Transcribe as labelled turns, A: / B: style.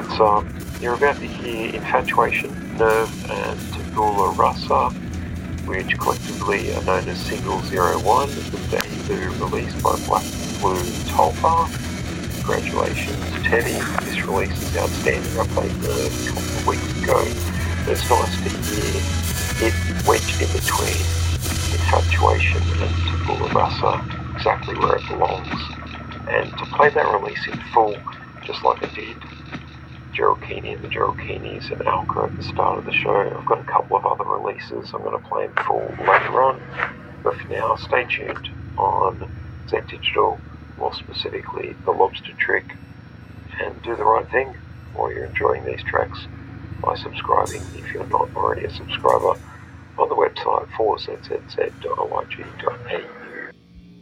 A: You're about to hear Infatuation, Nerve and Tabula Rasa, which collectively are known as Single 01, the debut released by Black Blue Tulpa. Congratulations, Teddy. This release is outstanding. I played it a couple of weeks ago. It's nice to hear it wedged in between Infatuation and Tabula Rasa, exactly where it belongs. And to play that release in full, just like I did Gerald Keeney and the Gerald Keenies and Alka at the start of the show, I've got a couple of other releases I'm going to play in full later on. But for now, stay tuned on Z Digital, more specifically The Lobster Trick, and do the right thing while you're enjoying these tracks by subscribing if you're not already a subscriber on the website 4zzz.oyg.au.